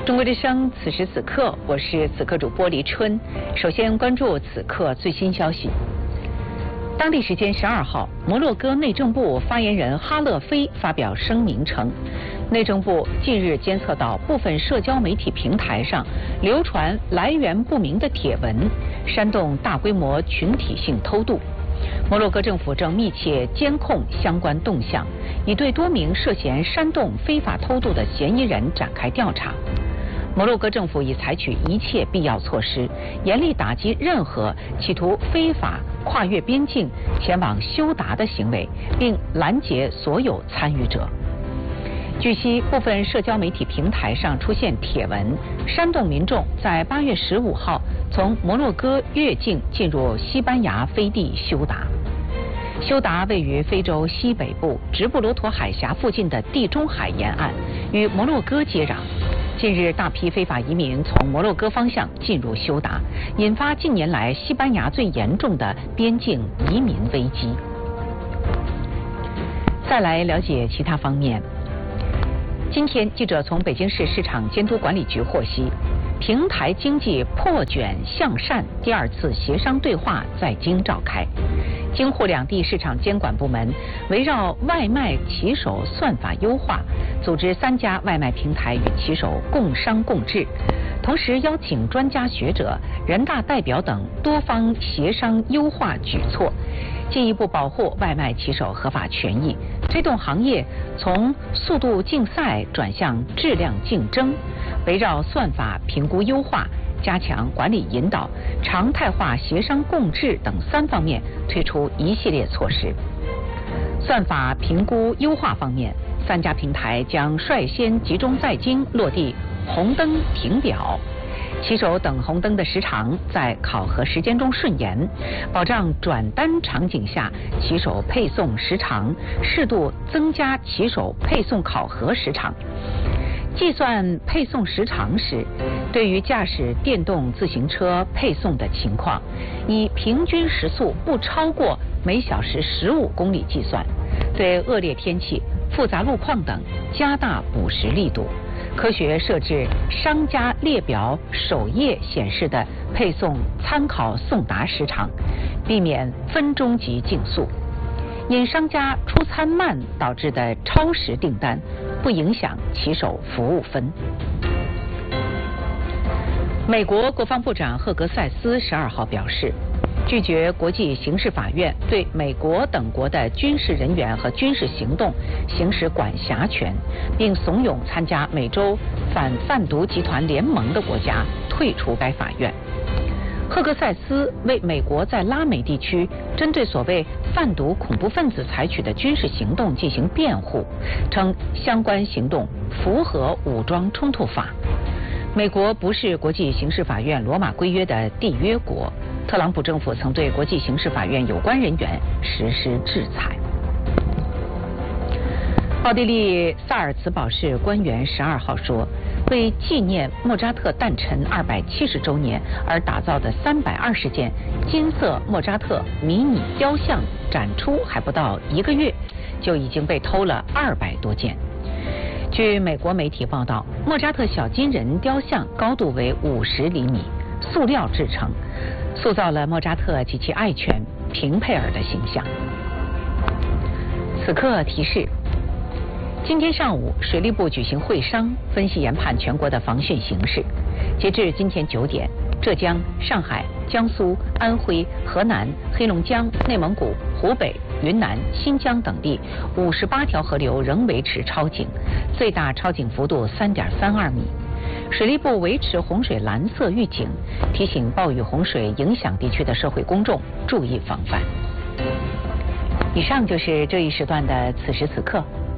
中国之声，此时此刻，我是此刻主播黎春。首先关注此刻最新消息。当地时间12号，摩洛哥内政部发言人哈勒菲发表声明称，内政部近日监测到部分社交媒体平台上流传来源不明的帖文，煽动大规模群体性偷渡。摩洛哥政府正密切监控相关动向，已对多名涉嫌煽动非法偷渡的嫌疑人展开调查。摩洛哥政府已采取一切必要措施，严厉打击任何企图非法跨越边境前往休达的行为，并拦截所有参与者。据悉，部分社交媒体平台上出现帖文，煽动民众在8月15号从摩洛哥越境进入西班牙飞地休达。休达位于非洲西北部直布罗陀海峡附近的地中海沿岸，与摩洛哥接壤。近日，大批非法移民从摩洛哥方向进入休达，引发近年来西班牙最严重的边境移民危机。再来了解其他方面。今天，记者从北京市市场监督管理局获悉，平台经济破卷向善第2次协商对话在京召开。京沪两地市场监管部门围绕外卖骑手算法优化，组织3家外卖平台与骑手共商共治，同时邀请专家学者、人大代表等多方协商优化举措，进一步保护外卖骑手合法权益，推动行业从速度竞赛转向质量竞争。围绕算法评估优化、加强管理引导、常态化协商共治等3方面推出一系列措施。算法评估优化方面，3家平台将率先集中在京落地红灯停表，骑手等红灯的时长在考核时间中顺延，保障转单场景下骑手配送时长，适度增加骑手配送考核时长。计算配送时长时，对于驾驶电动自行车配送的情况，以平均时速不超过每小时15公里计算，对恶劣天气、复杂路况等加大补时力度。科学设置商家列表首页显示的配送参考送达时长，避免分钟级竞速。因商家出餐慢导致的超时订单，不影响骑手服务分。美国国防部长赫格塞斯12号表示，拒绝国际刑事法院对美国等国的军事人员和军事行动行使管辖权，并怂恿参加美洲反贩毒集团联盟的国家退出该法院。赫格塞斯为美国在拉美地区针对所谓贩毒恐怖分子采取的军事行动进行辩护，称相关行动符合武装冲突法。美国不是国际刑事法院罗马规约的缔约国，特朗普政府曾对国际刑事法院有关人员实施制裁。奥地利萨尔茨堡市官员12号说，为纪念莫扎特诞辰270周年而打造的320件金色莫扎特迷你雕像展出还不到1个月，就已经被偷了200多件。据美国媒体报道，莫扎特小金人雕像高度为50厘米，塑料制成，塑造了莫扎特及其爱犬平佩尔的形象。此刻提示：今天上午，水利部举行会商，分析研判全国的防汛形势。截至今天9点，浙江、上海、江苏、安徽、河南、黑龙江、内蒙古、湖北、云南、新疆等地58条河流仍维持超警，最大超警幅度3.32米。水利部维持洪水蓝色预警，提醒暴雨洪水影响地区的社会公众注意防范。以上就是这一时段的此时此刻，